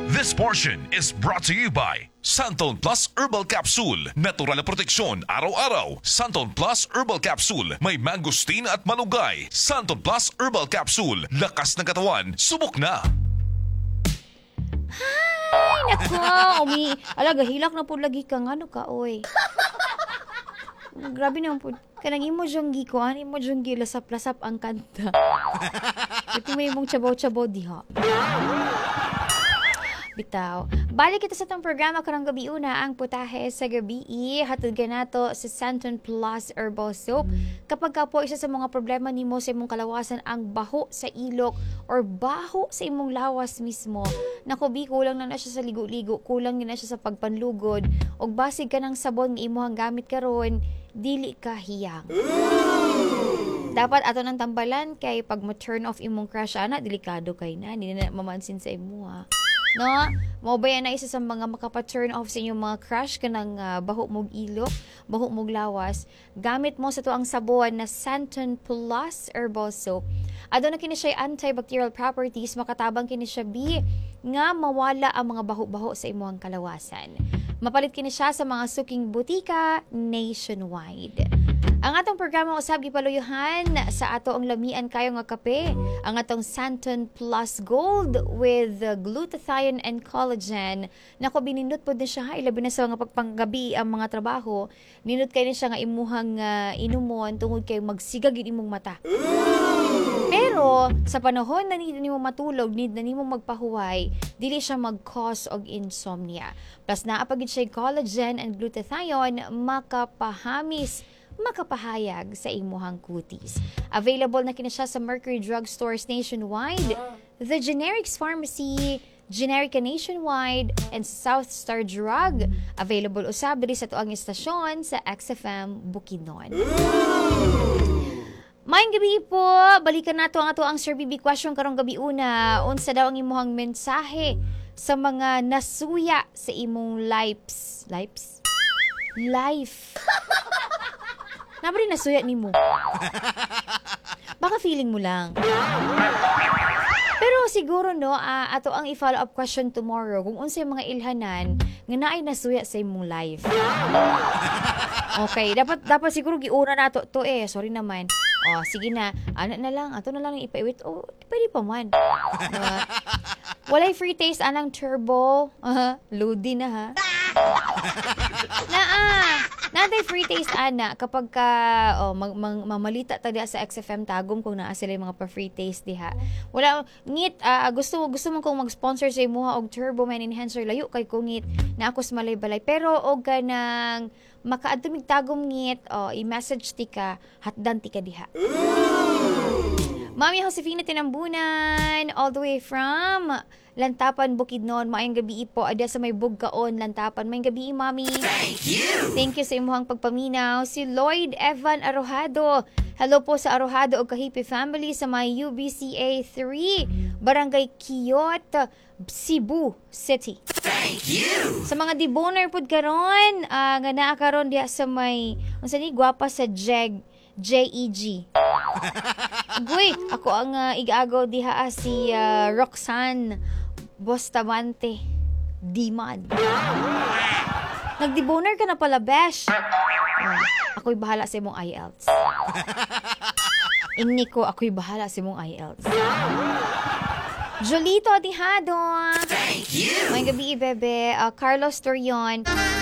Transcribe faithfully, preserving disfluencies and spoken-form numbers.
This portion is brought to you by Santon Plus Herbal Capsule. Natural na proteksyon araw-araw. Santon Plus Herbal Capsule. May mangosteen at malunggay. Santon Plus Herbal Capsule. Lakas ng katawan. Subok na. Ay, naku. Umi, alaga, hilak na po lagi ka. Ano ka, oy? Grabe naman po. Kanang imo diyang gikuan, imo diyang gilasap-lasap ang kanta. Ito may mong chabaw-chabaw diha. Bitaw. Balik kita sa itong programa karang gabi una, ang putahe sa gabi. Hatod ka nato sa Santon Plus Herbal Soap. Kapag ka po isa sa mga problema nimo sa imong kalawasan ang baho sa ilok or baho sa imong lawas mismo. Naku, bi, kulang na na siya sa ligo-ligo, kulang na siya sa pagpanlugod, o basig ka ng sabon nga imuhang gamit karon, dili ka hiyang. Dapat ato ng tambalan kay pag mo-turn off imong crush ana, delikado kay na, hindi na mamansin sa imo ha. No? Mo ba yan na isa sa mga makapa-turn off sa inyong mga crush kanang uh, baho mog ilok, baho mog lawas, gamit mo sa to ang sabon na Santon Plus Herbal Soap. Adto na kini siya antibacterial properties, makatabang kini siya bi nga mawala ang mga baho-baho sa imong kalawasan. Mapalit kini siya sa mga suking butika nationwide. Ang atong programa usab gipaluyuhan sa ato ang lamian kayo nga kape, ang atong Santon Plus Gold with uh, glutathione and collagen. Nako, binindot po din siya ha, ilabi na sa mga pagpanggabi ang mga trabaho. Ninot kayo siya nga imuhang uh, inumon tungod kay magsigag imong mata. Pero sa panahon na need na nimo matulog, need na nimo magpahuway, dili siya mag-cause og insomnia. Plus naapagid siya collagen and glutathione, makapahamis makapahayag sa imuhang kutis. Available na kina siya sa Mercury Drug Stores nationwide, The Generics Pharmacy, Generica nationwide, and South Star Drug. Available usab diri sa tuang istasyon sa X F M Bukidnon. Mayong gabi po, balikan nato ang ato ang Sir B B question karong gabi una. Unsa daw ang imuhang mensahe sa mga nasuya sa imong lives? Lives? Life. Nabari nasuya ni mo. Baka feeling mo lang. Pero siguro no, uh, ato ang i-follow up question tomorrow kung unsay mga ilhanan nga naay nasuya sa imong life. Okay, dapat dapat siguro giuna nato to eh. Sorry naman. Oh, sige na. Ano na lang, ato na lang ipaiwit. Oh, pwede pa man. Uh, walay free taste anang turbo. Uh, loady na ha. Na ah. Natay free taste ana kapag ka oh, mag, mag, mamalita ta diha sa X F M Tagum kung naa sila mga pa free taste diha. Wala ngit uh, gusto gusto man kong mag-sponsor sa imuha og Turbo Man Enhancer, layo kay ko ngit na ako sa malay-balay, pero og kanang makaadto mig Tagum ngit, oh, i-message ti ka, hatdan ti ka diha. Mami Josefina Tinambunan, all the way from Lantapan, Bukidnon. Maayong gabi po. Ada sa may Bugkaon, Lantapan. Maayong gabi, Mami. Thank you! Thank you sa imuhang pagpaminaw. Si Lloyd Evan Arojado. Hello po sa Arojado o Kahipi family sa may U B C A three, Barangay Quiyot, Cebu City. Thank you! Sa mga deboner pod karon, uh, nga naa karon diha sa may, unsa ni, gwapa sa Jeg, J E G. Guy, ako ang uh, igaagaw diha uh, si uh, Roxanne Bustamante Dimad. Nagdeboner ka na pala, besh. Uh, ako'y bahala sa imong I E L T S. Ingni ko, ako'y bahala sa imong I E L T S. Jolito Adihado. Thank you! May gabi, bebe. Uh, Carlos Torion.